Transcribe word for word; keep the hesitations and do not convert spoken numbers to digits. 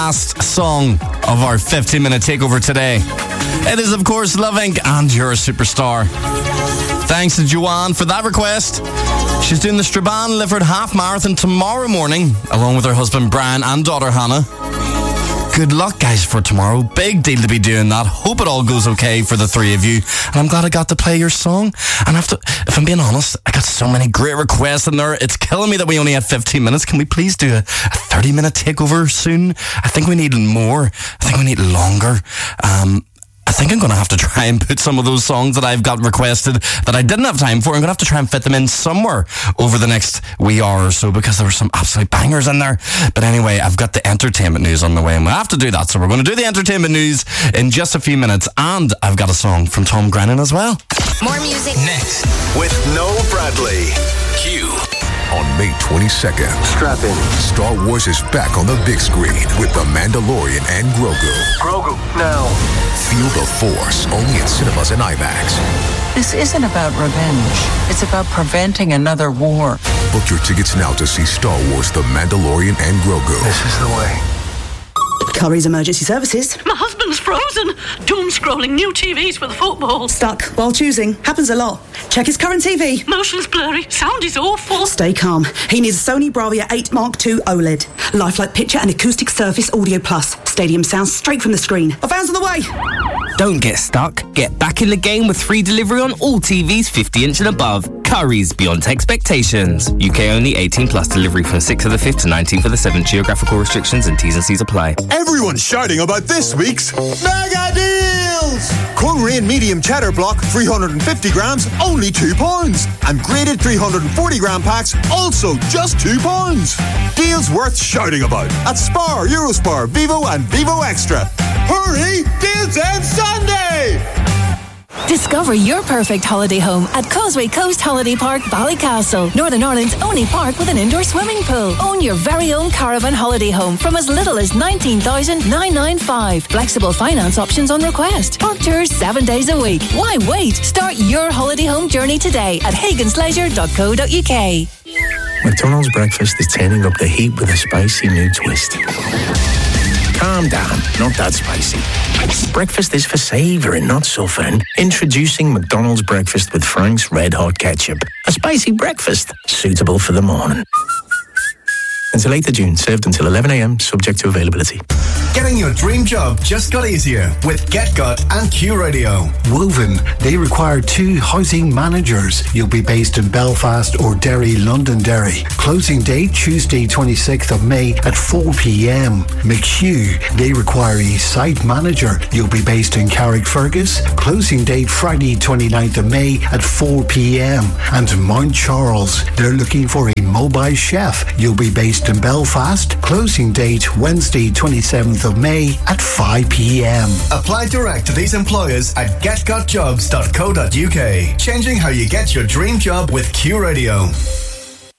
Last song of our fifteen minute takeover today. It is, of course, Love Incorporated and You're a Superstar. Thanks to Joanne for that request. She's doing the Strabane Lifford Half Marathon tomorrow morning, along with her husband Brian and daughter Hannah. Good luck, guys, for tomorrow. Big deal to be doing that. Hope it all goes okay for the three of you. And I'm glad I got to play your song. And I have to, if I'm being honest, I got so many great requests in there. It's killing me that we only had fifteen minutes. Can we please do a, a thirty minute takeover soon? I think we need more. I think we need longer. Um... I think I'm going to have to try and put some of those songs that I've got requested that I didn't have time for. I'm going to have to try and fit them in somewhere over the next wee hour or so because there were some absolute bangers in there. But anyway, I've got the entertainment news on the way and we'll have to do that. So we're going to do the entertainment news in just a few minutes. And I've got a song from Tom Grennan as well. More music next with Noel Bradley. Q. On May twenty-second, strap in. Star Wars is back on the big screen with The Mandalorian and Grogu. Grogu, now. Feel the Force, only in cinemas and IMAX. This isn't about revenge. It's about preventing another war. Book your tickets now to see Star Wars The Mandalorian and Grogu. This is the way. Currys Emergency Services. My husband's frozen. Doom scrolling new T Vs for the football. Stuck while choosing. Happens a lot. Check his current T V. Motion's blurry. Sound is awful. Stay calm. He needs a Sony Bravia eight Mark two OLED. Lifelike picture and acoustic surface audio plus. Stadium sound straight from the screen. A van's on the way. Don't get stuck. Get back in the game with free delivery on all T Vs fifty inch and above. Currys, beyond expectations. U K only, eighteen plus, delivery from sixth of the fifth to nineteenth of the seventh. Geographical restrictions and T's and C's apply. Everyone's shouting about this week's mega deals! Conrail medium cheddar block, three hundred fifty grams, only two pounds. And graded three hundred forty gram packs, also just two pounds. Deals worth shouting about at Spar, Eurospar, Vivo and Vivo Extra. Hurry! Deals end Sunday! Discover your perfect holiday home at Causeway Coast Holiday Park, Ballycastle, Northern Ireland's only park with an indoor swimming pool. Own your very own caravan holiday home from as little as nineteen thousand nine hundred ninety-five. Flexible finance options on request. Park tours seven days a week. Why wait? Start your holiday home journey today at higgins leisure dot co dot U K. McDonald's breakfast is turning up the heat with a spicy new twist. Calm down, not that spicy. Breakfast is for savouring, not suffering. Introducing McDonald's breakfast with Frank's Red Hot Ketchup. A spicy breakfast, suitable for the morning. Until eighth of June, served until eleven a.m, subject to availability. Getting your dream job just got easier with GetGut and Q Radio. Woven, they require two housing managers. You'll be based in Belfast or Derry, Londonderry. Closing date Tuesday twenty-sixth of May at four p.m. McHugh, they require a site manager. You'll be based in Carrickfergus. Closing date Friday twenty-ninth of May at four p.m. And Mount Charles, they're looking for a mobile chef. You'll be based in Belfast. Closing date Wednesday twenty-seventh of May at five p.m. Apply direct to these employers at get got jobs dot co dot U K. Changing how you get your dream job with Q Radio.